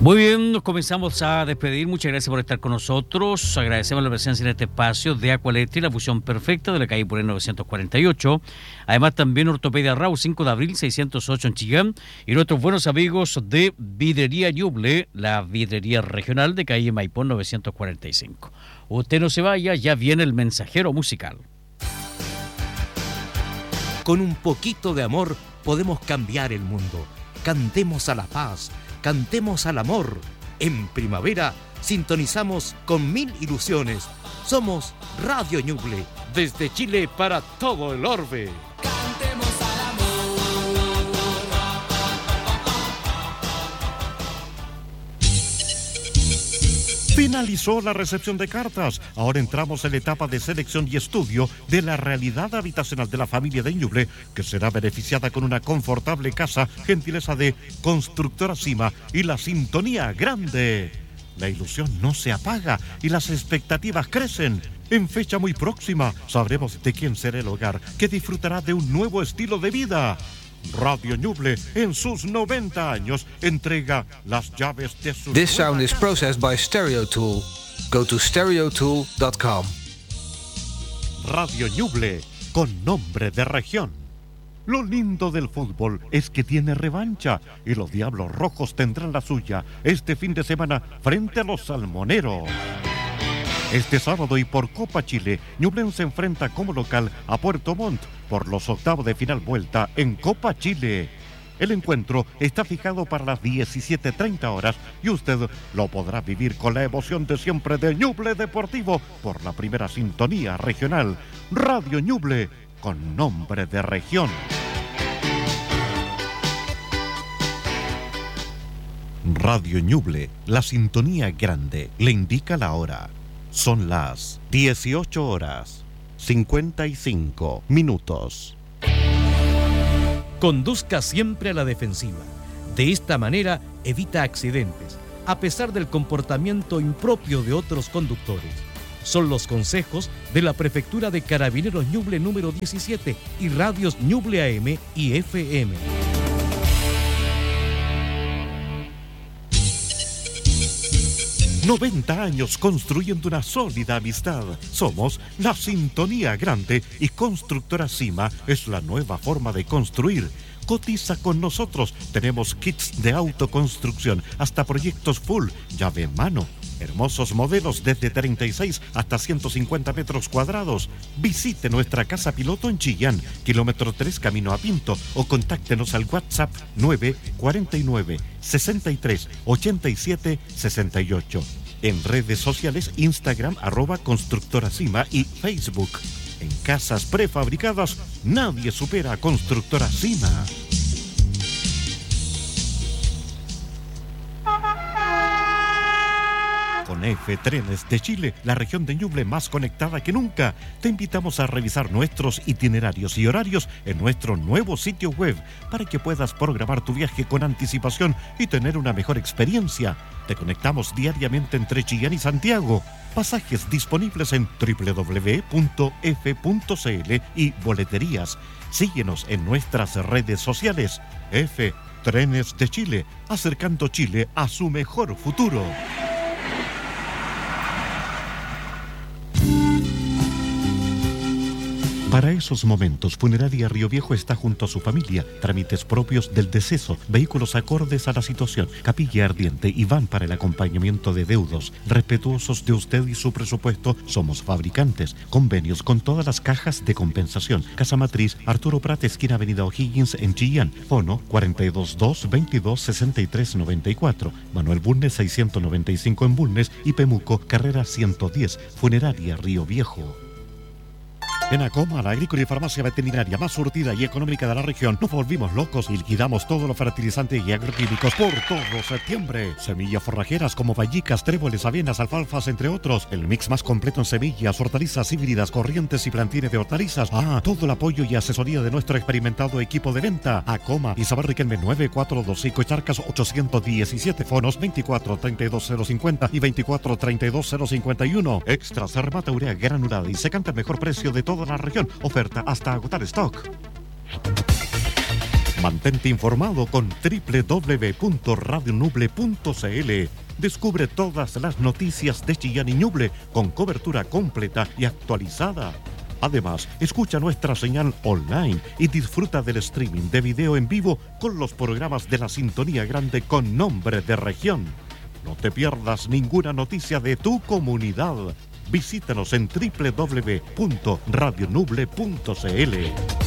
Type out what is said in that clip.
Muy bien, nos comenzamos a despedir. Muchas gracias por estar con nosotros. Agradecemos la presencia en este espacio de Aqualetri, la fusión perfecta de la calle Puré 948. Además, también Ortopedia Rau, 5 de abril, 608 en Chillán. Y nuestros buenos amigos de Vidrería Ñuble, la vidrería regional de calle Maipón 945. Usted no se vaya, ya viene el mensajero musical. Con un poquito de amor podemos cambiar el mundo. Cantemos a la paz. Cantemos al amor. En primavera sintonizamos con 1000 ilusiones. Somos Radio Ñuble, desde Chile para todo el orbe. Cantemos al amor. Finalizó la recepción de cartas. Ahora entramos en la etapa de selección y estudio de la realidad habitacional de la familia de Ñuble, que será beneficiada con una confortable casa, gentileza de Constructora Cima y la sintonía grande. La ilusión no se apaga y las expectativas crecen. En fecha muy próxima sabremos de quién será el hogar que disfrutará de un nuevo estilo de vida. Radio Ñuble, en sus 90 años, entrega las llaves de su... This sound is processed by Stereotool. Go to stereotool.com. Radio Ñuble, con nombre de región. Lo lindo del fútbol es que tiene revancha y los Diablos Rojos tendrán la suya este fin de semana frente a los Salmoneros. Este sábado y por Copa Chile, Ñublense se enfrenta como local a Puerto Montt por los octavos de final vuelta en Copa Chile. El encuentro está fijado para las 17:30 horas y usted lo podrá vivir con la emoción de siempre de Ñuble Deportivo por la primera sintonía regional, Radio Ñuble, con nombre de región. Radio Ñuble, la sintonía grande, le indica la hora. Son las 18:55. Conduzca siempre a la defensiva. De esta manera evita accidentes, a pesar del comportamiento impropio de otros conductores. Son los consejos de la Prefectura de Carabineros Ñuble número 17 y radios Ñuble AM y FM. ¡90 años construyendo una sólida amistad! Somos la sintonía grande y Constructora Cima es la nueva forma de construir. Cotiza con nosotros. Tenemos kits de autoconstrucción, hasta proyectos full, llave en mano. Hermosos modelos desde 36 hasta 150 metros cuadrados. Visite nuestra casa piloto en Chillán, kilómetro 3 camino a Pinto, o contáctenos al WhatsApp 949 63 87 68. En redes sociales, Instagram @Constructora Cima y Facebook. En casas prefabricadas, nadie supera a Constructora Cima. Con F Trenes de Chile, la región de Ñuble más conectada que nunca, te invitamos a revisar nuestros itinerarios y horarios en nuestro nuevo sitio web para que puedas programar tu viaje con anticipación y tener una mejor experiencia. Te conectamos diariamente entre Chillán y Santiago. Pasajes disponibles en www.f.cl y boleterías. Síguenos en nuestras redes sociales. F Trenes de Chile, acercando Chile a su mejor futuro. Para esos momentos, Funeraria Río Viejo está junto a su familia. Trámites propios del deceso, vehículos acordes a la situación, capilla ardiente y van para el acompañamiento de deudos. Respetuosos de usted y su presupuesto, somos fabricantes. Convenios con todas las cajas de compensación. Casa Matriz, Arturo Prat, esquina Avenida O'Higgins en Chillán. Fono 422-22-6394. Manuel Bulnes 695 en Bulnes y Pemuco, carrera 110. Funeraria Río Viejo. En Acoma, la agrícola y farmacia veterinaria más surtida y económica de la región, nos volvimos locos y liquidamos todos los fertilizantes y agroquímicos por todo septiembre. Semillas forrajeras como vallicas, tréboles, avenas, alfalfas, entre otros. El mix más completo en semillas, hortalizas híbridas, corrientes y plantines de hortalizas. Todo el apoyo y asesoría de nuestro experimentado equipo de venta. Acoma, Isabel Riquelme 9425 Charcas 817, fonos 24-32-050 y 24-32-051. Extras, remata urea granulada y secante al mejor precio de toda la región. Oferta hasta agotar stock. Mantente informado con www.radionuble.cl. Descubre todas las noticias de Chillán y Ñuble con cobertura completa y actualizada. Además, escucha nuestra señal online y disfruta del streaming de video en vivo con los programas de la Sintonía Grande con nombre de región. No te pierdas ninguna noticia de tu comunidad. Visítanos en www.radionuble.cl.